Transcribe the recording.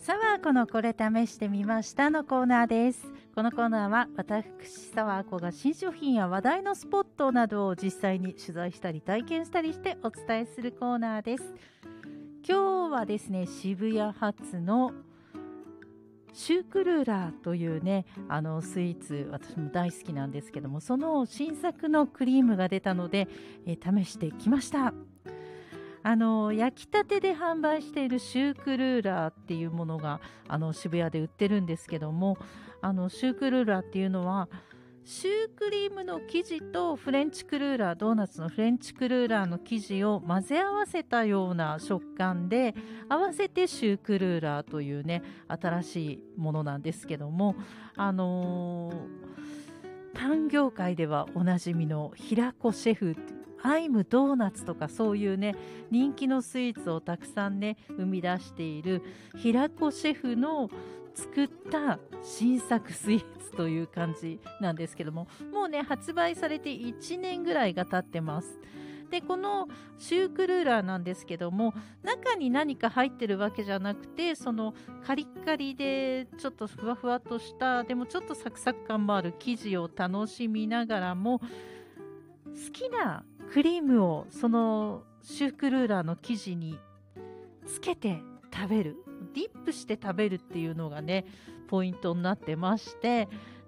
サワーコのこれ試してみましたのコーナーです。このコーナーは私サワーコが新商品や話題のスポットなどを実際に取材したり体験したりしてお伝えするコーナーです。今日はですね、渋谷発のシュークルーラーというね、スイーツ、私も大好きなんですけども、その新作のクリームが出たので、試してきました。焼きたてで販売しているシュークルーラーっていうものが渋谷で売ってるんですけども、シュークルーラーっていうのはシュークリームの生地とフレンチクルーラー、ドーナツのフレンチクルーラーの生地を混ぜ合わせたような食感で、合わせてシュークルーラーというね、新しいものなんですけども、パン業界ではおなじみの平子シェフ、アイムドーナツとかそういうね、人気のスイーツをたくさんね、生み出している平子シェフの作った新作スイーツという感じなんですけども、もうね、発売されて1年ぐらいが経ってます。で、このシュークルーラーなんですけども、中に何か入ってるわけじゃなくて、そのカリッカリでちょっとふわふわとした、でもちょっとサクサク感もある生地を楽しみながらも、好きなクリームをそのシュークルーラーの生地につけて食べる、ディップして食べるっていうのがね、ポイントになってまして、